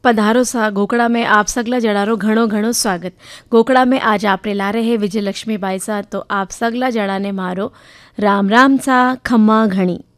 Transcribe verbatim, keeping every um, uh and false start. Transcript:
पधारो सा गोकड़ा में आप सगला जड़ारो घणो घणो स्वागत। गोकड़ा में आज आपरे ला रहे हैं विजय लक्ष्मी बाई सा, तो आप सगला जड़ा ने मारो राम राम सा खम्मा घणी।